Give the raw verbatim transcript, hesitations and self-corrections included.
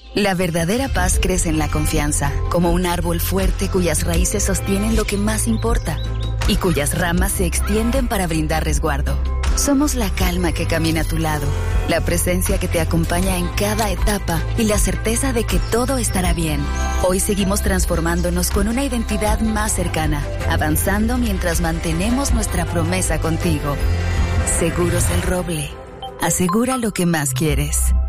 La verdadera paz crece en la confianza, como un árbol fuerte cuyas raíces sostienen lo que más importa y cuyas ramas se extienden para brindar resguardo. Somos la calma que camina a tu lado, la presencia que te acompaña en cada etapa y la certeza de que todo estará bien. Hoy seguimos transformándonos con una identidad más cercana, avanzando mientras mantenemos nuestra promesa contigo. Seguros El Roble. Asegura lo que más quieres.